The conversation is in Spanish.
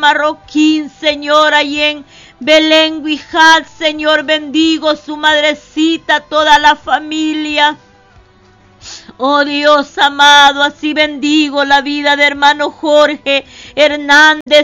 Marroquín, Señor, ahí en Belén, Huijat, Señor, bendigo su madrecita, toda la familia. Oh Dios amado, así bendigo la vida de hermano Jorge Hernández,